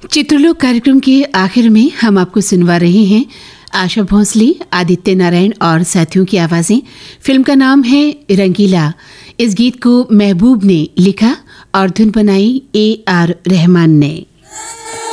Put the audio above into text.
चित्रलोक कार्यक्रम के आखिर में हम आपको सुनवा रहे हैं आशा भोसले, आदित्य नारायण और साथियों की आवाजें। फिल्म का नाम है रंगीला। इस गीत को महबूब ने लिखा और धुन बनाई AR रहमान ने।